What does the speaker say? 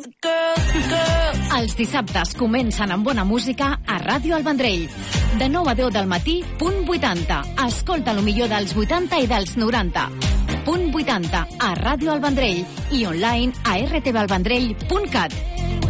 Els dissabtes comencen amb bona música a Ràdio El Vendrell. De 9 a 10 del matí, punt 80. Escolta lo millor dels 80 i dels 90. Punt 80 a Ràdio El Vendrell i online a rtvelvendrell.cat.